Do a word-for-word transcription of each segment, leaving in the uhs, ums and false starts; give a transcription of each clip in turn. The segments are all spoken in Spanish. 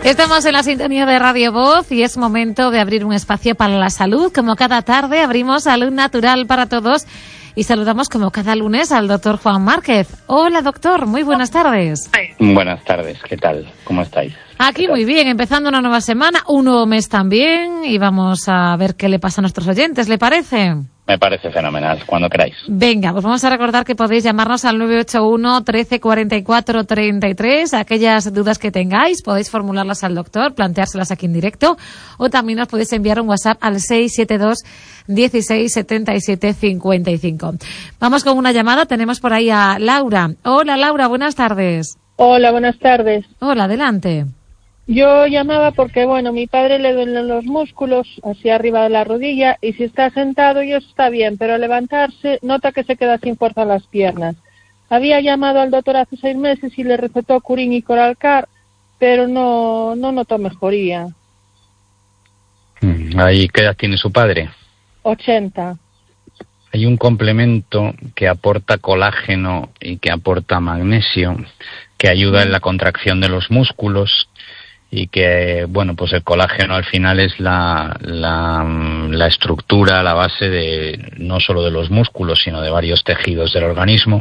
Estamos en la sintonía de Radio Voz y es momento de abrir un espacio para la salud. Como cada tarde abrimos Salud Natural para Todos y saludamos como cada lunes al doctor Juan Márquez. Hola doctor, muy buenas tardes. Buenas tardes, ¿qué tal? ¿Cómo estáis? Aquí muy bien, empezando una nueva semana, un nuevo mes también y vamos a ver qué le pasa a nuestros oyentes, ¿le parece? Me parece fenomenal, cuando queráis. Venga, pues vamos a recordar que podéis llamarnos al nueve ocho uno, trece, cuarenta y cuatro, treinta y tres. Aquellas dudas que tengáis, podéis formularlas al doctor, planteárselas aquí en directo, o también nos podéis enviar un WhatsApp al seis siete dos, dieciséis, setenta y siete, cincuenta y cinco. Vamos con una llamada, tenemos por ahí a Laura. Hola Laura, buenas tardes. Hola, buenas tardes. Hola, adelante. Yo llamaba porque, bueno, mi padre le duelen los músculos hacia arriba de la rodilla y si está sentado y eso está bien, pero al levantarse nota que se queda sin fuerza en las piernas. Había llamado al doctor hace seis meses y le recetó Curín y Coralcar, pero no, no notó mejoría. ¿Ahí qué edad tiene su padre? ochenta. Hay un complemento que aporta colágeno y que aporta magnesio, que ayuda en la contracción de los músculos. Y que, bueno, pues el colágeno al final es la, la, la estructura, la base de no solo de los músculos, sino de varios tejidos del organismo.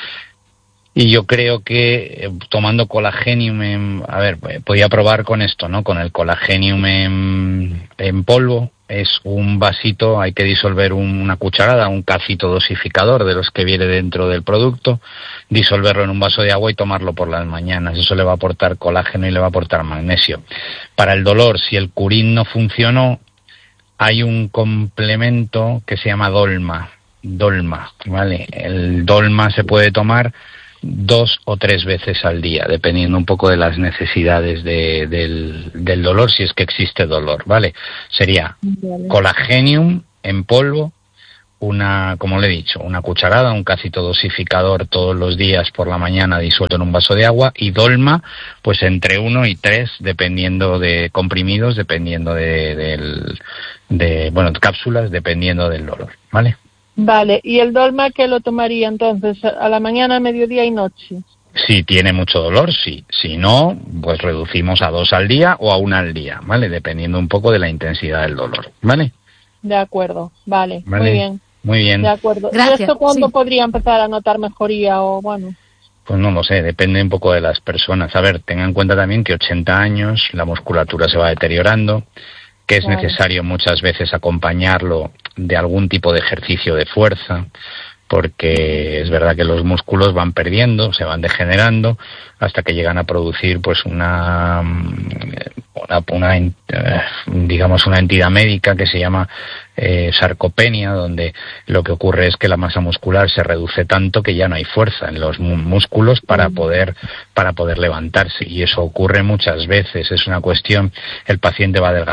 Y yo creo que eh, tomando colagenium, en, a ver, podía probar con esto, ¿no? Con el colagenium en, en polvo. Es un vasito, hay que disolver un, una cucharada, un cacito dosificador de los que viene dentro del producto, disolverlo en un vaso de agua y tomarlo por las mañanas. Eso le va a aportar colágeno y le va a aportar magnesio. Para el dolor, si el Curín no funcionó, hay un complemento que se llama Dolma. Dolma, ¿vale? El Dolma se puede tomar dos o tres veces al día, dependiendo un poco de las necesidades de, del, del dolor, si es que existe dolor, ¿vale? Sería vale. Colagenium en polvo, una, como le he dicho, una cucharada, un cacito dosificador todos los días por la mañana disuelto en un vaso de agua, y Dolma, pues entre uno y tres, dependiendo de comprimidos, dependiendo de, del, de, bueno, cápsulas, dependiendo del dolor, ¿vale? Vale, ¿y el Dolma qué lo tomaría entonces? ¿A la mañana, mediodía y noche? Si tiene mucho dolor, sí. Si no, pues reducimos a dos al día o a una al día, ¿vale? Dependiendo un poco de la intensidad del dolor, ¿vale? De acuerdo, vale, ¿Vale? Muy bien. Muy bien. De acuerdo. Gracias. ¿Y esto cuándo sí. podría empezar a notar mejoría o bueno? Pues no lo sé, depende un poco de las personas. A ver, tengan en cuenta también que ochenta años, la musculatura se va deteriorando, que es vale. necesario muchas veces acompañarlo de algún tipo de ejercicio de fuerza, porque es verdad que los músculos van perdiendo, se van degenerando, hasta que llegan a producir pues una, una, una digamos una entidad médica que se llama eh, sarcopenia, donde lo que ocurre es que la masa muscular se reduce tanto que ya no hay fuerza en los músculos para poder para poder levantarse, y eso ocurre muchas veces. Es una cuestión, el paciente va adelgazando